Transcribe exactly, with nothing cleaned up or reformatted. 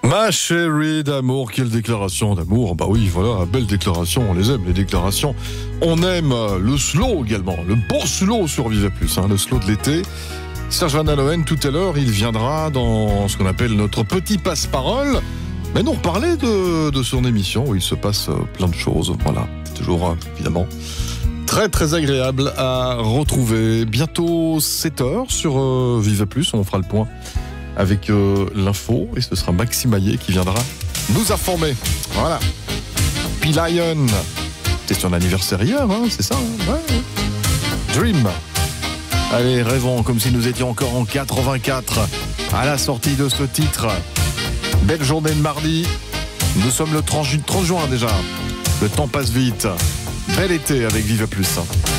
Ma chérie d'amour, quelle déclaration d'amour. Bah oui, voilà, belle déclaration, on les aime, les déclarations. On aime le slow également, le beau slow sur Vive Plus, hein, le slow de l'été. Serge Van Aloen, tout à l'heure, il viendra dans ce qu'on appelle notre petit passe-parole, mais nous reparler de, de son émission où il se passe plein de choses. Voilà, toujours évidemment très très agréable à retrouver. Bientôt sept heures sur euh, Vive Plus, on fera le point avec euh, l'info, et ce sera Maxime Maillet qui viendra nous informer. Voilà. P-Lion, c'est son anniversaire hier, hein, c'est ça, hein, ouais. Dream. Allez, rêvons comme si nous étions encore en quatre-vingt-quatre à la sortie de ce titre. Belle journée de mardi. Nous sommes le trente juin déjà. Le temps passe vite. Bel été avec Vive Plus.